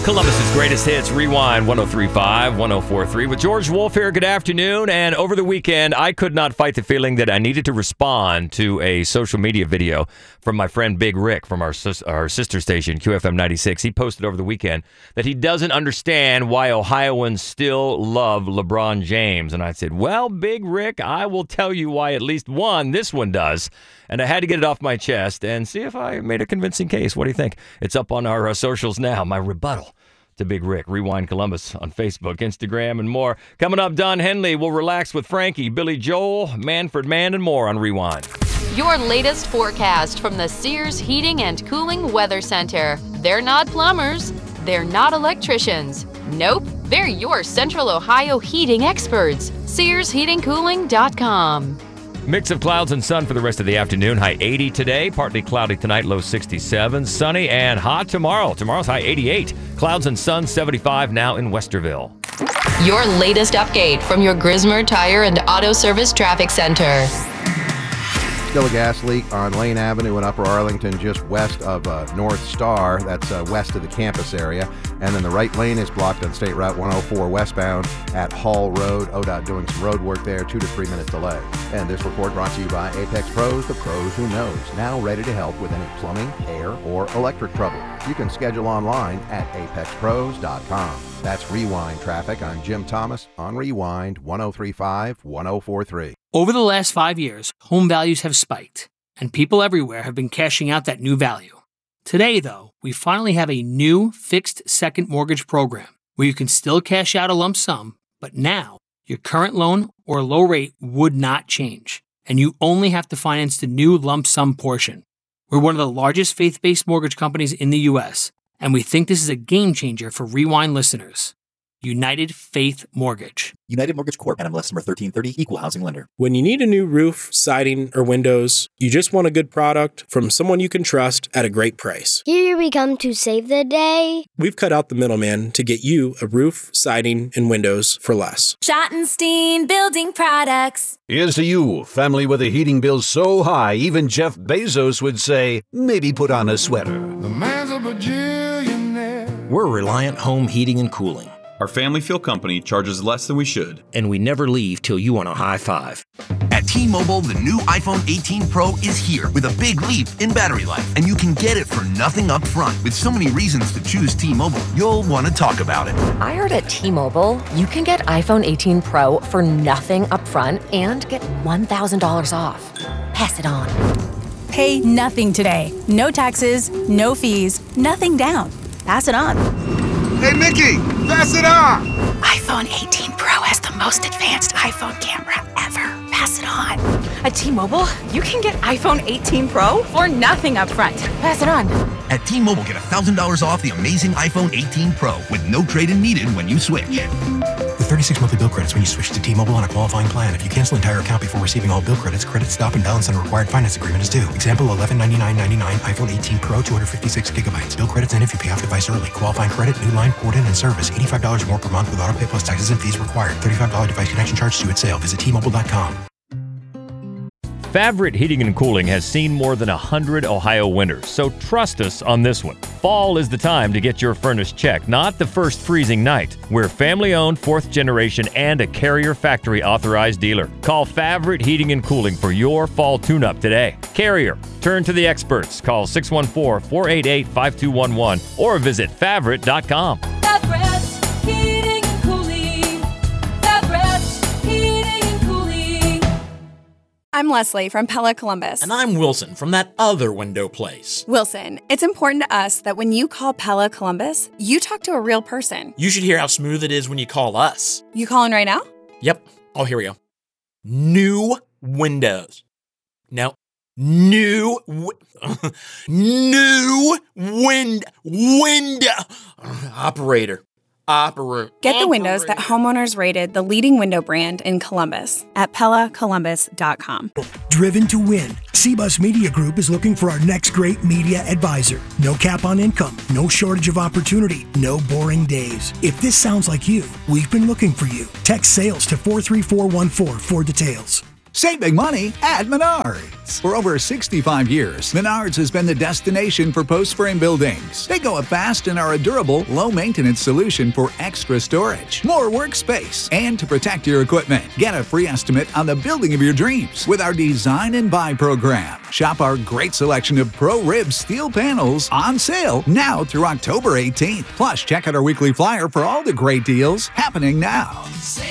Columbus's greatest hits, Rewind 103.5, 104.3. With George Wolf here, good afternoon. And over the weekend, I could not fight the feeling that I needed to respond to a social media video from my friend Big Rick from our sister station, QFM 96. He posted over the weekend that he doesn't understand why Ohioans still love LeBron James. And I said, well, Big Rick, I will tell you why at least this one does. And I had to get it off my chest and see if I made a convincing case. What do you think? It's up on our socials now, my rebuttal to Big Rick. Rewind Columbus on Facebook, Instagram, and more. Coming up, Don Henley will relax with Frankie, Billy Joel, Manfred Mann, and more on Rewind. Your latest forecast from the Sears Heating and Cooling Weather Center. They're not plumbers. They're not electricians. Nope, they're your Central Ohio heating experts. SearsHeatingCooling.com. Mix of clouds and sun for the rest of the afternoon. High 80 today, partly cloudy tonight, low 67. Sunny and hot tomorrow. Tomorrow's high 88. Clouds and sun 75 now in Westerville. Your latest update from your Grismer Tire and Auto Service Traffic Center. Still a gas leak on Lane Avenue in Upper Arlington, just west of North Star. That's west of the campus area. And then the right lane is blocked on State Route 104 westbound at Hall Road. ODOT doing some road work there, 2 to 3 minute delay. And this report brought to you by Apex Pros, the pros who knows. Now ready to help with any plumbing, air, or electric trouble. You can schedule online at apexpros.com. That's Rewind Traffic. I'm Jim Thomas on Rewind 103.5, 104.3. Over the last 5 years, home values have spiked, and people everywhere have been cashing out that new value. Today, though, we finally have a new fixed second mortgage program where you can still cash out a lump sum, but now your current loan or low rate would not change, and you only have to finance the new lump sum portion. We're one of the largest faith-based mortgage companies in the U.S., and we think this is a game changer for Rewind listeners. United Faith Mortgage. United Mortgage Corp. NMLS number 1330, Equal Housing Lender. When you need a new roof, siding, or windows, you just want a good product from someone you can trust at a great price. Here we come to save the day. We've cut out the middleman to get you a roof, siding, and windows for less. Schottenstein Building Products. Here's to you, family with a heating bill so high, even Jeff Bezos would say, maybe put on a sweater. The man's a bajillionaire. We're Reliant Home Heating and Cooling. Our family feel company charges less than we should. And we never leave till you want a high five. At T-Mobile, the new iPhone 18 Pro is here with a big leap in battery life. And you can get it for nothing up front. With so many reasons to choose T-Mobile, you'll want to talk about it. I heard at T-Mobile, you can get iPhone 18 Pro for nothing up front and get $1,000 off. Pass it on. Pay nothing today. No taxes, no fees, nothing down. Pass it on. Hey, Mickey, pass it on! iPhone 18 Pro has the most advanced iPhone camera ever. Pass it on. At T-Mobile, you can get iPhone 18 Pro for nothing up front. Pass it on. At T-Mobile, get $1,000 off the amazing iPhone 18 Pro with no trade-in needed when you switch. With 36 monthly bill credits when you switch to T-Mobile on a qualifying plan. If you cancel entire account before receiving all bill credits, credit stop and balance on a required finance agreement is due. Example, $1199.99 iPhone 18 Pro, 256 gigabytes. Bill credits end if you pay off device early. Qualifying credit, new line, port in, and service. $85 more per month with auto pay plus taxes and fees required. $35 device connection charge due at sale. Visit T-Mobile.com. Favorite Heating and Cooling has seen more than 100 Ohio winters, so trust us on this one. Fall is the time to get your furnace checked, not the first freezing night. We're family-owned, 4th generation, and a Carrier factory authorized dealer. Call Favorite Heating and Cooling for your fall tune-up today. Carrier, turn to the experts. Call 614-488-5211 or visit Favorite.com. I'm Leslie from Pella Columbus. And I'm Wilson from that other window place. Wilson, it's important to us that when you call Pella Columbus, you talk to a real person. You should hear how smooth it is when you call us. You calling right now? Yep. Oh, here we go. New windows. No. New window. Operator. Get the windows that homeowners rated the leading window brand in Columbus at PellaColumbus.com. Driven to win. CBUS Media Group is looking for our next great media advisor. No cap on income, no shortage of opportunity, no boring days. If this sounds like you, we've been looking for you. Text sales to 43414 for details. Save big money at Menards. For over 65 years, Menards has been the destination for post-frame buildings. They go up fast and are a durable, low-maintenance solution for extra storage, more workspace, and to protect your equipment. Get a free estimate on the building of your dreams with our Design and Buy program. Shop our great selection of Pro-Rib steel panels on sale now through October 18th. Plus, check out our weekly flyer for all the great deals happening now.